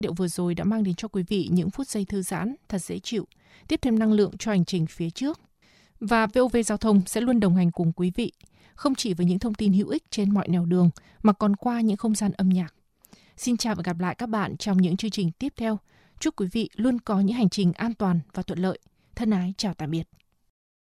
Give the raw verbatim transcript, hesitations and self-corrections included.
Điệu vừa rồi đã mang đến cho quý vị những phút giây thư giãn thật dễ chịu, tiếp thêm năng lượng cho hành trình phía trước. Và vê o vê Giao thông sẽ luôn đồng hành cùng quý vị, không chỉ với những thông tin hữu ích trên mọi nẻo đường, mà còn qua những không gian âm nhạc. Xin chào và gặp lại các bạn trong những chương trình tiếp theo. Chúc quý vị luôn có những hành trình an toàn và thuận lợi. Thân ái chào tạm biệt.